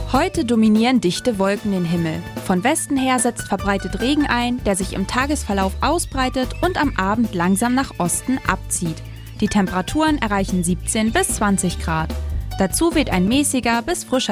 Heute dominieren dichte Wolken den Himmel. Von Westen her setzt verbreitet Regen ein, der sich im Tagesverlauf ausbreitet und am Abend langsam nach Osten abzieht. Die Temperaturen erreichen 17 bis 20 Grad. Dazu weht ein mäßiger bis frischer